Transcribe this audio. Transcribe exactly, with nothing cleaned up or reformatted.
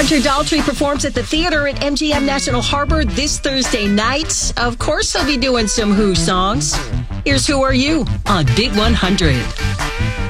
Roger Daltrey performs at the theater at M G M National Harbor this Thursday night. Of course, he'll be doing some Who songs. Here's Who Are You on Big one hundred.